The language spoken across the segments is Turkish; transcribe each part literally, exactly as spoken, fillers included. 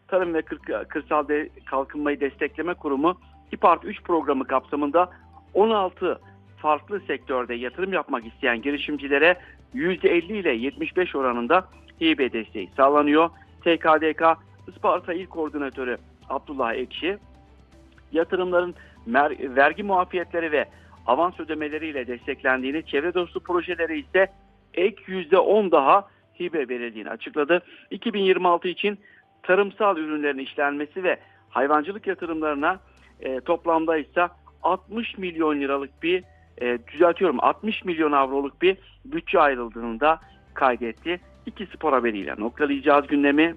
Tarım ve Kır- Kırsal De- Kalkınmayı Destekleme Kurumu İPART üç programı kapsamında on altı farklı sektörde yatırım yapmak isteyen girişimcilere yüzde elli ile yetmiş beş oranında hibe desteği sağlanıyor. T K D K Isparta İl Koordinatörü Abdullah Ekşi, yatırımların mer- vergi muafiyetleri ve avans ödemeleriyle desteklendiğini, çevre dostu projeleri ise ek yüzde on daha hibe verildiğini açıkladı. iki bin yirmi altı için tarımsal ürünlerin işlenmesi ve hayvancılık yatırımlarına e, toplamda ise altmış milyon liralık bir e, düzeltiyorum altmış milyon avroluk bir bütçe ayrıldığını da kaydetti. İki spor haberiyle noktalayacağız gündemi.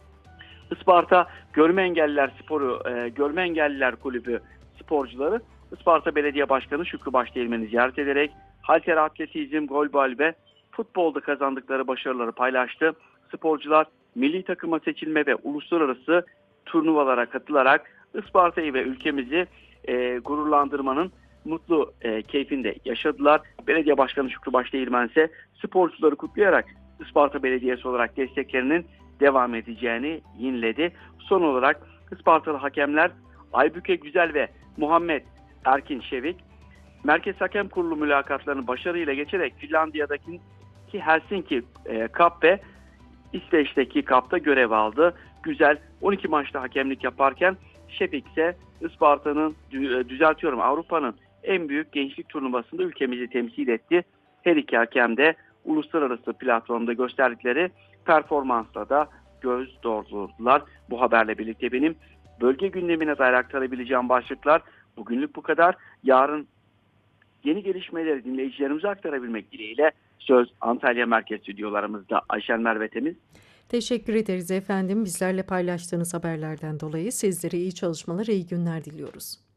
Isparta Görme Engelliler Sporu, e, Görme Engelliler Kulübü sporcuları Isparta Belediye Başkanı Şükrü Başdeğirmen'i ziyaret ederek halter atletizm, golbol ve futbolda kazandıkları başarıları paylaştı. Sporcular milli takıma seçilme ve uluslararası turnuvalara katılarak Isparta'yı ve ülkemizi e, gururlandırmanın mutlu e, keyfinde yaşadılar. Belediye Başkanı Şükrü Başdeğirmen ise sporcuları kutlayarak Isparta Belediyesi olarak desteklerinin devam edeceğini yinledi. Son olarak Ispartalı hakemler Aybüke Güzel ve Muhammed Erkin Şevik Merkez Hakem Kurulu mülakatlarını başarıyla geçerek Finlandiya'daki Helsinki e, Cup ve İsveç'teki Cup'ta görev aldı. Güzel on iki maçta hakemlik yaparken Şevik ise Isparta'nın düzeltiyorum Avrupa'nın en büyük gençlik turnuvasında ülkemizi temsil etti. Her iki hakem de uluslararası platformda gösterdikleri performansla da göz doldurdular. Bu haberle birlikte benim bölge gündemine dair aktarabileceğim başlıklar bugünlük bu kadar. Yarın yeni gelişmeleri dinleyicilerimize aktarabilmek dileğiyle söz Antalya Merkez Stüdyolarımızda. Ayşen Merve Temiz. Teşekkür ederiz efendim. Bizlerle paylaştığınız haberlerden dolayı sizlere iyi çalışmalar, iyi günler diliyoruz.